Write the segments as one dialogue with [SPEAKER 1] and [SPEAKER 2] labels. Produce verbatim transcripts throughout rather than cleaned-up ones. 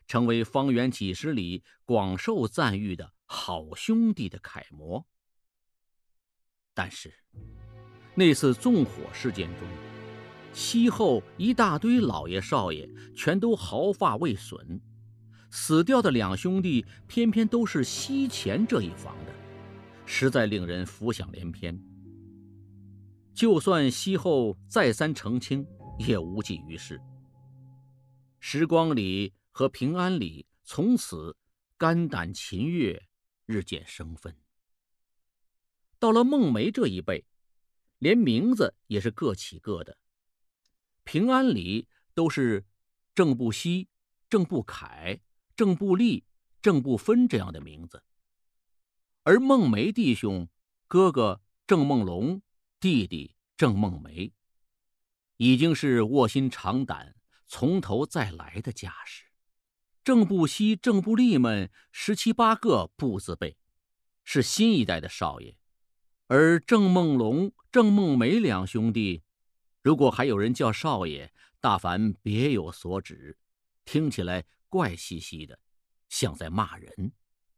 [SPEAKER 1] 成为方圆几十里广受赞誉的好兄弟的楷模。但是那次纵火事件中，西后一大堆老爷少爷全都毫发未损，死掉的两兄弟偏偏都是西前这一房的，实在令人浮想联翩。就算西后再三澄清，也无济于事。时光里和平安里从此肝胆秦越，日渐生分。到了孟梅这一辈，连名字也是各起各的。平安里都是郑不息、郑不凯、郑不立、郑不分这样的名字，而孟梅弟兄，哥哥郑孟龙，弟弟郑孟梅，已经是卧薪尝胆从头再来的架势。郑不息、郑不立们十七八个不字辈，是新一代的少爷，而郑孟龙、郑孟梅两兄弟，如果还有人叫少爷，大凡别有所指，听起来怪兮兮的，像在骂人。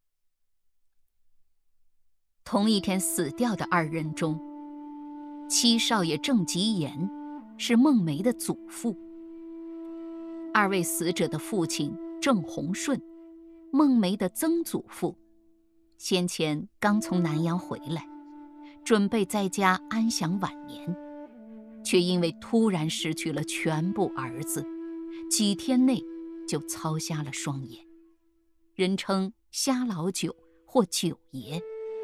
[SPEAKER 2] 同一天死掉的二人中，七少爷郑吉言是孟梅的祖父。二位死者的父亲郑洪顺，孟梅的曾祖父，先前刚从南阳回来，准备在家安享晚年，却因为突然失去了全部儿子，几天内就操瞎了双眼，人称瞎老九或九爷。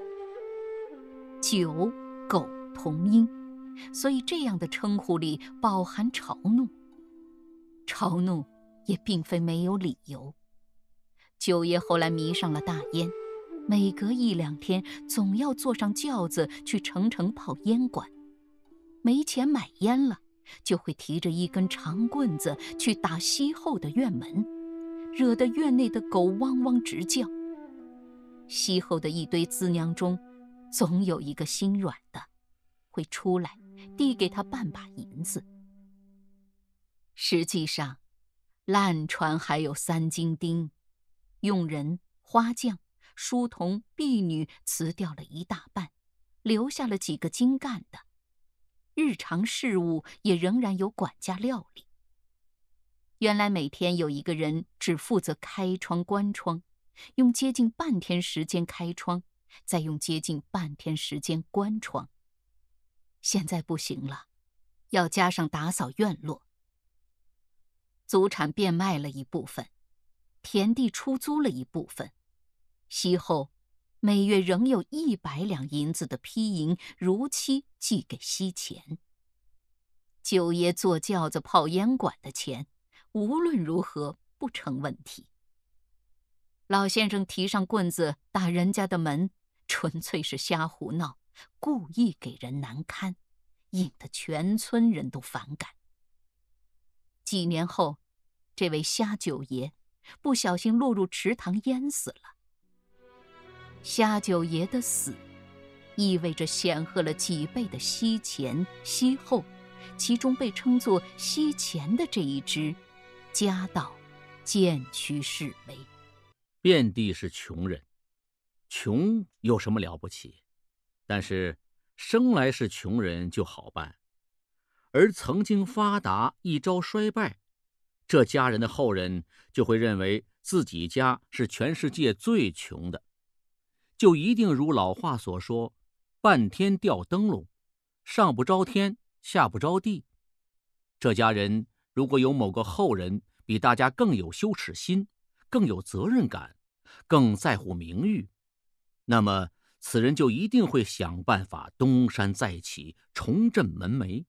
[SPEAKER 2] 九狗同音，所以这样的称呼里饱含嘲弄。嘲弄也并非没有理由。九爷后来迷上了大烟，每隔一两天总要坐上轿子去城城泡烟馆，没钱买烟了，就会提着一根长棍子去打西后的院门，惹得院内的狗汪汪直叫。西后的一堆资娘中，总有一个心软的会出来递给他半把银子。实际上烂船还有三斤钉，佣人、花匠、书童、婢女辞掉了一大半，留下了几个精干的。日常事务也仍然有管家料理。原来每天有一个人只负责开窗关窗，用接近半天时间开窗，再用接近半天时间关窗。现在不行了，要加上打扫院落。祖产变卖了一部分，田地出租了一部分，西后每月仍有一百两银子的批银如期寄给西前。九爷坐轿子泡烟馆的钱，无论如何不成问题。老先生提上棍子打人家的门，纯粹是瞎胡闹，故意给人难堪，引得全村人都反感。几年后，这位瞎九爷不小心落入池塘淹死了。瞎九爷的死意味着显赫了几辈的西前、西后，其中被称作西前的这一支家道渐趋式微。
[SPEAKER 1] 遍地是穷人，穷有什么了不起？但是生来是穷人就好办，而曾经发达一朝衰败，这家人的后人就会认为自己家是全世界最穷的，就一定如老话所说，半天吊灯笼，上不着天，下不着地。这家人如果有某个后人比大家更有羞耻心，更有责任感，更在乎名誉，那么此人就一定会想办法东山再起，重振门楣。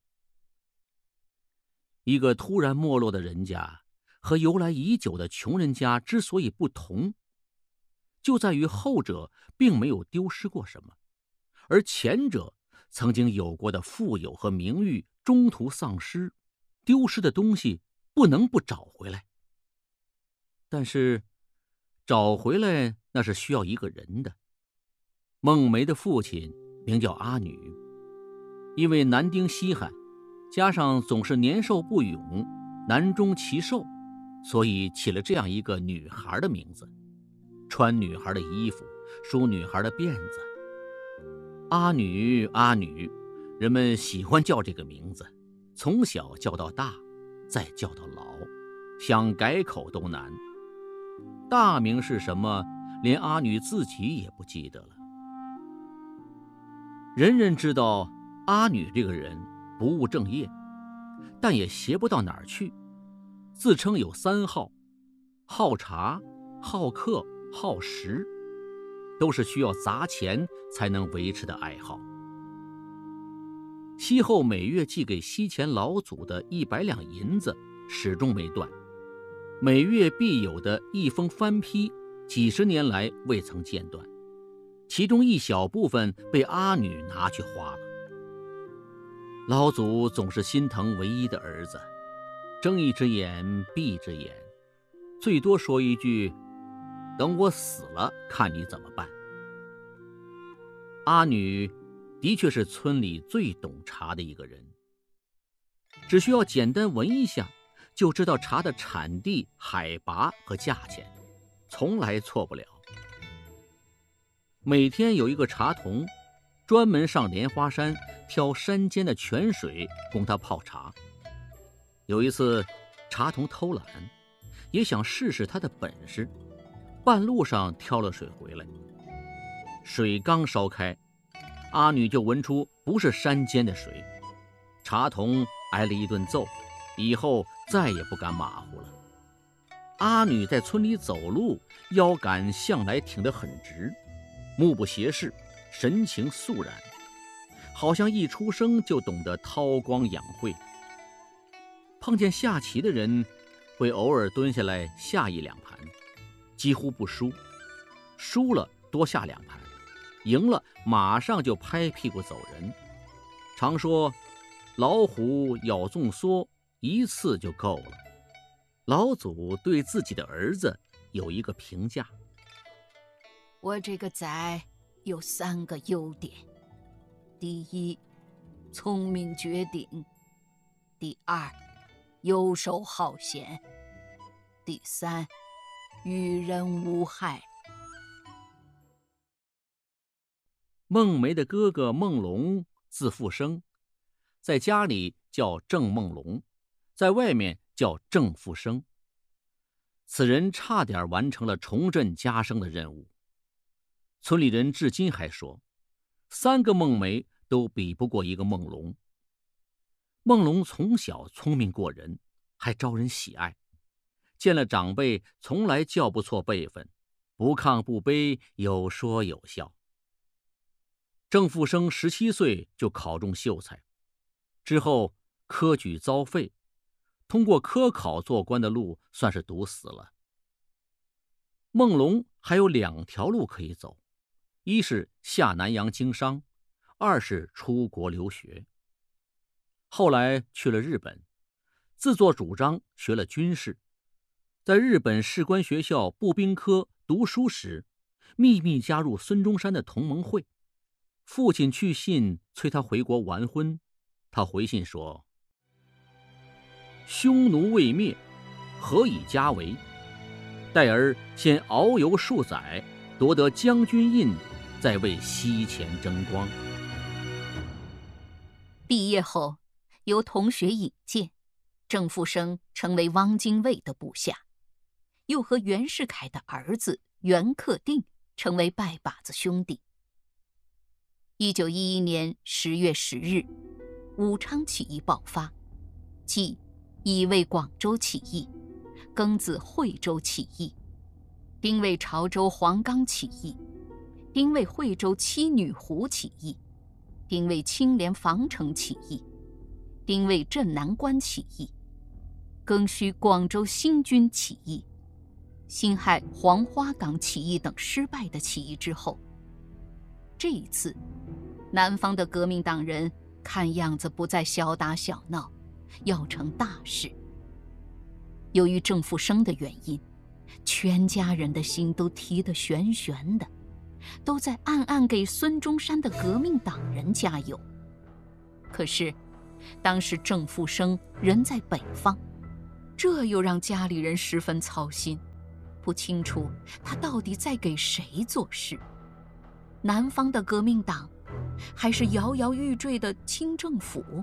[SPEAKER 1] 一个突然没落的人家和由来已久的穷人家之所以不同，就在于后者并没有丢失过什么，而前者曾经有过的富有和名誉中途丧失，丢失的东西不能不找回来。但是找回来那是需要一个人的。孟梅的父亲名叫阿女，因为男丁稀罕，加上总是年寿不永，难终其寿， 所以起了这样一个女孩的名字，穿女孩的衣服，梳女孩的辫子。阿女，阿女，人们喜欢叫这个名字，从小叫到大，再叫到老，想改口都难。大名是什么，连阿女自己也不记得了。人人知道阿女这个人不务正业，但也邪不到哪儿去，自称有三好：好茶、好客、好食，都是需要砸钱才能维持的爱好。西后每月寄给西前老祖的一百两银子始终没断，每月必有的一封番批几十年来未曾间断，其中一小部分被阿女拿去花了。老祖总是心疼唯一的儿子，睁一只眼闭一只眼，最多说一句：等我死了看你怎么办。阿女的确是村里最懂茶的一个人，只需要简单闻一下就知道茶的产地、海拔和价钱，从来错不了。每天有一个茶童专门上莲花山挑山间的泉水供他泡茶。有一次茶童偷懒，也想试试他的本事，半路上挑了水回来，水刚烧开，阿女就闻出不是山间的水。茶童挨了一顿揍，以后再也不敢马虎了。阿女在村里走路，腰杆向来挺得很直，目不斜视，神情肃然，好像一出生就懂得韬光养晦。碰见下棋的人，会偶尔蹲下来下一两盘，几乎不输，输了多下两盘，赢了马上就拍屁股走人。常说老虎咬纵缩，一次就够了。老祖对自己的儿子有一个评价：
[SPEAKER 2] 我这个崽有三个优点，第一，聪明绝顶；第二，游手好闲；第三，与人无害。
[SPEAKER 1] 孟梅的哥哥孟龙字复生，在家里叫郑孟龙，在外面叫郑复生。此人差点完成了重振家声的任务。村里人至今还说，三个孟梅都比不过一个孟龙。孟龙从小聪明过人，还招人喜爱，见了长辈从来叫不错辈分，不亢不卑，有说有笑。郑复生十七岁就考中秀才，之后科举遭废，通过科考做官的路算是堵死了。孟龙还有两条路可以走，一是下南洋经商，二是出国留学。后来去了日本，自作主张学了军事，在日本士官学校步兵科读书时，秘密加入孙中山的同盟会。父亲去信催他回国完婚，他回信说：匈奴未灭，何以家为？待儿先遨游数载，夺得将军印，再为西前争光。
[SPEAKER 2] 毕业后，由同学引荐，郑复生成为汪精卫的部下，又和袁世凯的儿子袁克定成为拜把子兄弟。一九一一年十月十日，武昌起义爆发，即乙未广州起义，庚子惠州起义，丁未潮州黄冈起义，丁未惠州七女湖起义，丁未青莲防城起义，丁未镇南关起义，庚戌广州新军起义，辛亥黄花岗起义等失败的起义之后，这一次南方的革命党人看样子不再小打小闹，要成大事。由于郑复生的原因，全家人的心都提得悬悬的，都在暗暗给孙中山的革命党人加油。可是当时郑复生人在北方， 这又让家里人十分操心，不清楚他到底在给谁做事，南方的革命党，还是摇摇欲坠的清政府。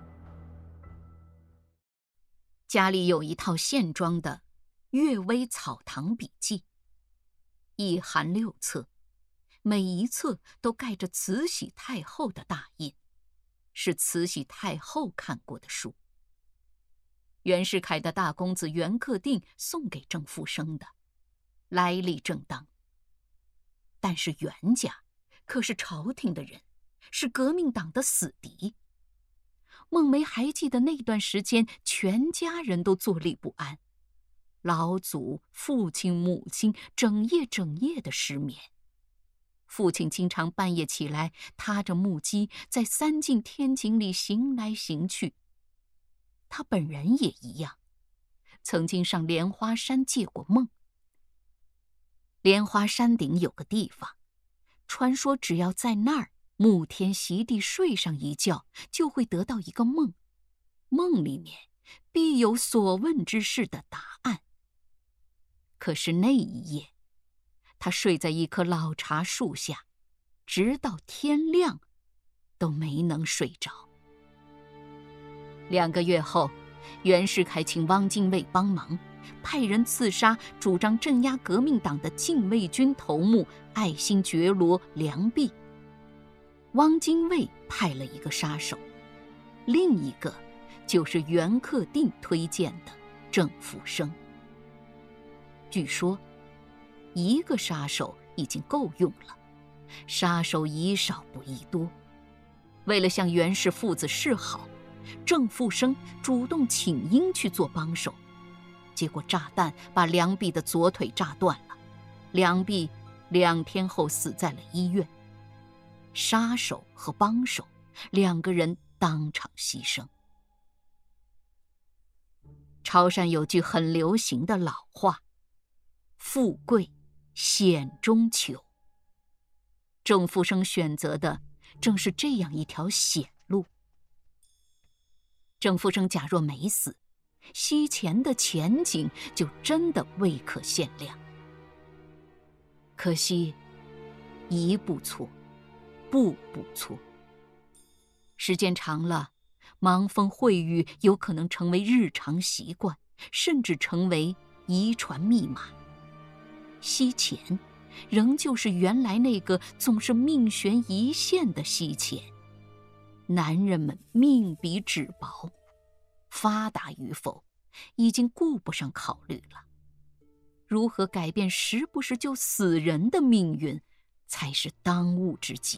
[SPEAKER 2] 家里有一套线装的《阅微草堂笔记》，一含六册，每一册都盖着慈禧太后的大印，是慈禧太后看过的书。袁世凯的大公子袁克定送给郑复生的，来历正当。但是袁家可是朝廷的人，是革命党的死敌。孟梅还记得那段时间，全家人都坐立不安，老祖、父亲、母亲整夜整夜的失眠。父亲经常半夜起来，踏着木屐在三进天井里行来行去。他本人也一样，曾经上莲花山借过梦。莲花山顶有个地方，传说只要在那儿沐天席地睡上一觉，就会得到一个梦，梦里面必有所问之事的答案。可是那一夜，他睡在一棵老茶树下，直到天亮都没能睡着。两个月后，袁世凯请汪精卫帮忙，派人刺杀主张镇压革命党的禁卫军头目爱新觉罗梁弼。汪精卫派了一个杀手，另一个就是袁克定推荐的郑复生。据说一个杀手已经够用了，杀手宜少不宜多。为了向袁氏父子示好，郑复生主动请缨去做帮手，结果炸弹把梁弼的左腿炸断了，梁弼两天后死在了医院。杀手和帮手两个人当场牺牲。潮汕有句很流行的老话，富贵险中求。郑复生选择的正是这样一条险路。郑复生假若没死，西钱的前景就真的未可限量。可惜一步错，步步错。时间长了，盲风秽语有可能成为日常习惯，甚至成为遗传密码。西钱仍旧是原来那个总是命悬一线的西钱。男人们命比纸薄，发达与否已经顾不上考虑了。如何改变时不时就死人的命运，才是当务之急。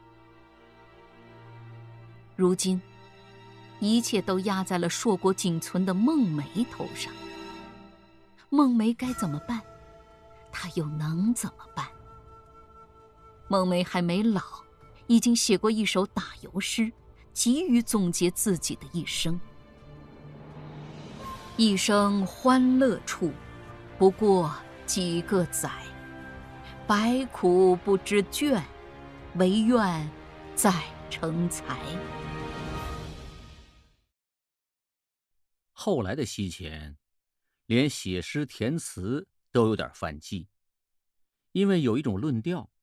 [SPEAKER 2] 如今一切都压在了硕果仅存的孟梅头上。孟梅该怎么办？她又能怎么办？孟梅还没老，已经写过一首打油诗，急于总结自己的一生。一生欢乐处，不过几个载，百苦不知倦，唯愿再成才。
[SPEAKER 1] 后来的西钱，连写诗填词都有点犯忌，因为有一种论调